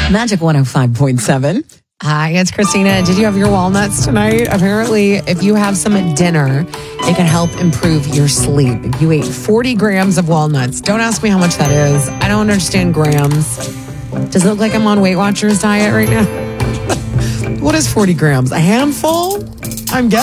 Magic 105.7. Hi, it's Christina. Did you have your walnuts tonight? Apparently, if you have some at dinner, it can help improve your sleep. You ate 40 grams of walnuts. Don't ask me how much that is. I don't understand grams. Does it look like I'm on Weight Watchers diet right now? What is 40 grams? A handful? I'm guessing.